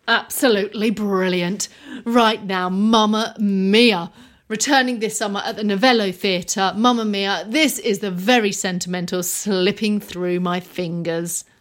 Absolutely brilliant. Right now, Mamma Mia. Returning this summer at the Novello Theatre, Mamma Mia, this is the very sentimental slipping through my fingers.